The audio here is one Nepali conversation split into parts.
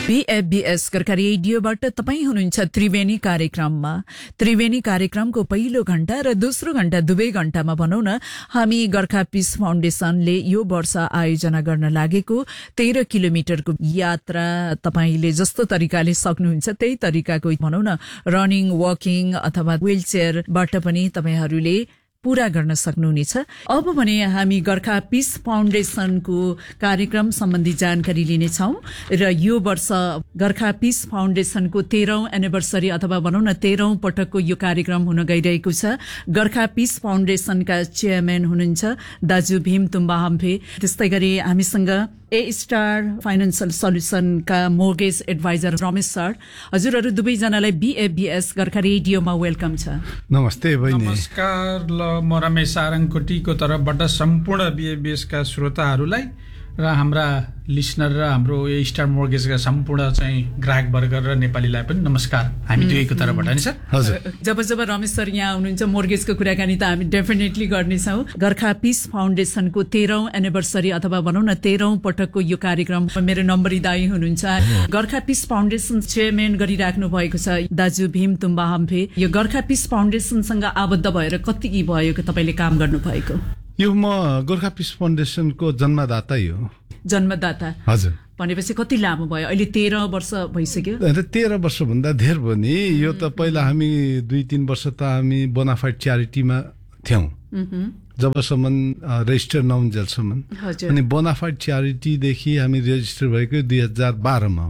BFBS कर्का रेडियोबाट तपाईँ हुनुहुन्छ त्रिवेणी कार्यक्रममा। त्रिवेणी कार्यक्रमको पहिलो घण्टा र दोस्रो घण्टा दुवै घण्टामा भनौं न हामी गोर्खा पीस फाउन्डेशनले यो वर्ष आयोजना गर्न लागेको 13 किलोमिटरको यात्रा तपाईले जस्तो तरिकाले सक्नुहुन्छ त्यही तरिकाको भनौं न रनिङ, वकिङ अथवा व्हीलचेयरबाट पनि तपाईहरूले पूरा गर्न सक्नुहुनेछ। अब भने हामी गोर्खा पीस फाउन्डेशनको कार्यक्रम सम्बन्धी जानकारी लिनेछौं र यो वर्ष गोर्खा पीस फाउन्डेशनको 13औं एनिभर्सरी अथवा भनौं न 13औं पटकको यो कार्यक्रम हुन गइरहेको छ। गोर्खा पीस फाउन्डेशनका चेयरम्यान हुनुहुन्छ दाजु भीम तुम्बा हम्फे। त्यस्तै गरी हामीसँग ए star financial सल्युसनका mortgage adviser Ramesh sir. हजुरहरू दुवैजनालाई BFBS गोर्खा रेडियोमा वेलकम छ। नमस्ते बहिनी। नमस्कार। म रमेश सारङकोटीको तर्फबाट सम्पूर्ण BFBS का श्रोताहरूलाई र हाम्रा लिसनर र हाम्रो ए स्टार मोर्गेजका सम्पूर्ण चाहिँ ग्राहक वर्ग र नेपालीलाई पनि नमस्कार हामी दुवैको तर्फबाट नि सर। हजुर। जब रमेश सर यहाँ हुनुहुन्छ मोर्गेजको कुराकानी त हामी डेफिनेटली गर्नेछौँ। गोर्खा पीस फाउन्डेशनको 13औं एनिभर्सरी अथवा भनौं न 13औं पटकको यो कार्यक्रम मेरो नम्बरी दाई हुनुहुन्छ। गोर्खा पीस फाउन्डेशन चेयरम्यान गरिराख्नु भएको छ दाजु भीम तुम्बा हम्फे। यो गोर्खा पीस फाउन्डेशनसँग आबद्ध भएर कति भयो तपाईले काम गर्नु भएको? यो म गोर्खा पीस फाउन्डेशनको जन्मदाता हो। जन्मदाता? हजुर। भनेपछि कति लामो भयो? अहिले 13 वर्ष भइसक्यो। 13 वर्ष भन्दा धेर भयो नि। यो त पहिला हामी 2-3 वर्ष त हामी बोनाफाइड च्यारिटीमा थियौं जबसम्म रेजिस्टर नहुन्जेलसम्म। अनि बोनाफाइड च्यारिटीदेखि हामी रेजिस्टर भएको 2012 मा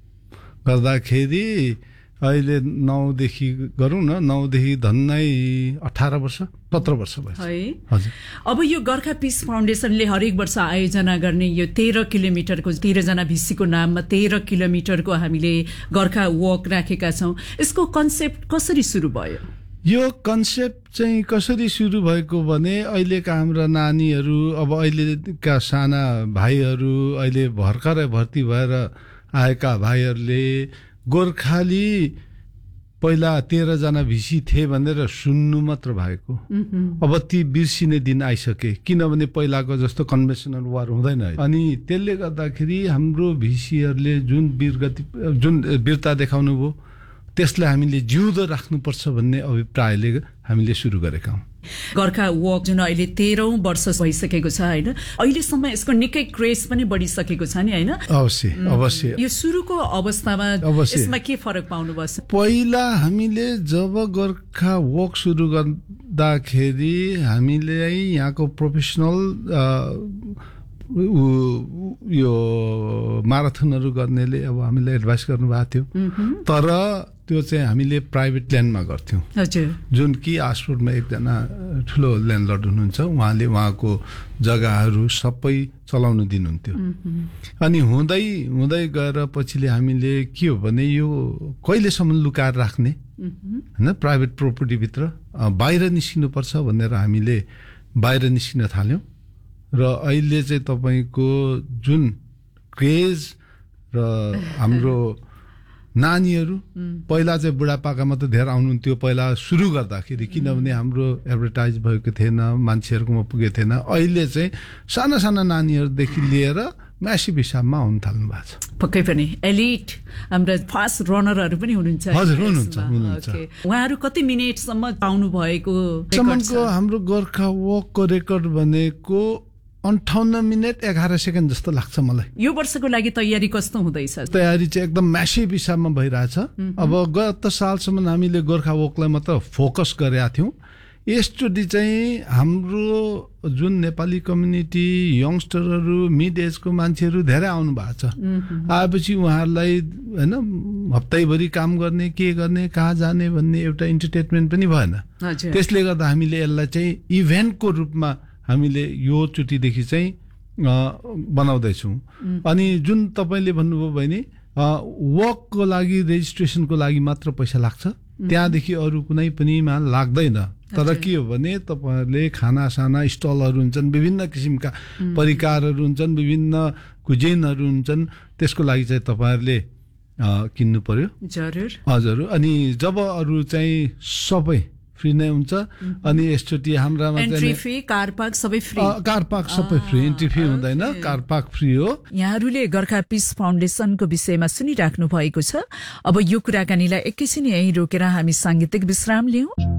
गर्दाखेरि अहिले 9 देखि गरौँ न 9 देखि धन्नै 18 वर्ष 17 वर्ष भयो। हजुर। अब यो गोर्खा पीस फाउन्डेशनले हरेक वर्ष आयोजना गर्ने यो 13 किलोमिटरको 13 जना भिसीको नाममा 13 किलोमिटरको हामीले गोर्खा वक राखेका छौं। यसको कन्सेप्ट कसरी सुरु भयो? यो कन्सेप्ट चाहिँ कसरी सुरु भएको भने अहिलेका हाम्रा नानीहरू अब अहिलेका साना भाइहरू अहिले भर्खरै भर्ती भएर आएका भाइहरूले गोर्खाली पहिला 13 जना भिसी थिए भनेर सुन्नु मात्र भएको। अब ती बिर्सिने दिन आइसके किनभने पहिलाको जस्तो कन्भेन्सनल वार हुँदैन। अनि त्यसले गर्दाखेरि हाम्रो भिसीहरूले जुन वीरता देखाउनु भयो त्यसलाई हामीले जिउँदो राख्नुपर्छ भन्ने अभिप्रायले हामीले सुरु गरेका हौं। गोर्खा वक जुन अहिले 13औं वर्ष भइसकेको छ हैन, अहिलेसम्म यसको निकै क्रेज पनि बढिसकेको छ नि हैन? अवश्य। यो सुरुको अवस्थामा यसमा के फरक पाउनु भयो? पहिला हामीले जब गोर्खा वक सुरु गर्दाखेरि हामीले यहाँको प्रोफेसनल यो माराथनहरू गर्नेले अब हामीलाई एडभाइस गर्नुभएको थियो। तर त्यो चाहिँ हामीले प्राइभेट ल्यान्डमा गर्थ्यौं। हजुर। जुन कि आसरोडमा एकजना ठुलो ल्यान्डलर्ड हुनुहुन्छ, उहाँले उहाँको जग्गाहरू सबै चलाउन दिनुहुन्थ्यो। अनि हुँदै गएर पछिले हामीले के हो भने यो कहिलेसम्म लुकाएर राख्ने हैन, प्राइभेट प्रोपर्टी भित्र बाहिर निस्किनुपर्छ भनेर हामीले बाहिर निस्किन थाल्यौं। र अहिले चाहिँ तपाईको जुन क्रेज र हाम्रो नानीहरू पहिला चाहिँ बुढापाका मात्र धेरै आउनुहुन्थ्यो पहिला सुरु गर्दाखेरि, किनभने हाम्रो एडभर्टाइज भएको थिएन, मान्छेहरूकोमा पुगेको थिएन। अहिले चाहिँ साना साना नानीहरूदेखि लिएर म्यासिभ हिसाबमा आउन थाल्नु भएको छ। पक्कै पनि एलिट हाम्रो फास्ट रनरहरू पनि हुनुहुन्छ। हजुर, हुनुहुन्छ। उहाँहरू कति मिनेटसम्म पाउनु भएको? हाम्रो गोर्खा वकको रेकर्ड भनेको 58 मिनेट 11 सेकेन्ड जस्तो लाग्छ मलाई। यो वर्षको लागि तयारी कस्तो हुँदैछ? तयारी चाहिँ एकदम म्यासिभ हिसाबमा भइरहेछ। अब गत सालसम्म हामीले गोर्खा वकलाई मात्र फोकस गरेका थियौं। यसचोटि चाहिँ हाम्रो जुन नेपाली कम्युनिटी यङ्स्टरहरू मिड एजको मान्छेहरू धेरै आउनु भएको छ। आएपछि उहाँहरूलाई हैन हप्तैभरि काम गर्ने, के गर्ने, कहाँ जाने भन्ने एउटा इन्टरटेनमेन्ट पनि भएन। त्यसले गर्दा हामीले यसलाई चाहिँ इभेन्टको रूपमा हामीले यो चोटिदेखि चाहिँ बनाउँदैछौँ। अनि जुन तपाईले भन्नुभयो बहिनी, वकको लागि रेजिस्ट्रेसनको लागि मात्र पैसा लाग्छ, त्यहाँदेखि अरू कुनै पनिमा लाग्दैन। तर के हो भने तपाईहरुले खाना साना स्टलहरू हुन्छन्, विभिन्न किसिमका परिकारहरू हुन्छन्, विभिन्न कुजिनहरू हुन्छन्, त्यसको लागि चाहिँ तपाईहरुले किन्नु पर्यो। जरुर। हजुर। अनि जब अरू चाहिँ सबै फ्री नै हुन्छ अनि यसचोटि हाम्रामा एन्ट्री फी कार पार्क सबै फ्री कार पार्क सबै फ्री इन्ट्री फी हुँदैन कार पार्क फ्री हो यहाँहरूले गोर्खा पीस फाउन्डेसनको विषयमा सुनिराख्नु भएको छ अब यो कुराकानीलाई एकैछिन यहीँ रोकेर हामी सांगीतिक विश्राम लियौं